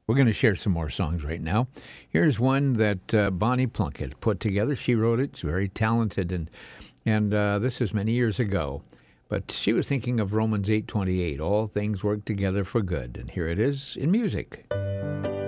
We're going to share some more songs right now. Here's one that Bonnie Plunkett put together. She wrote it. She's very talented, and this is many years ago. But she was thinking of Romans 8:28. All things work together for good. And here it is in music.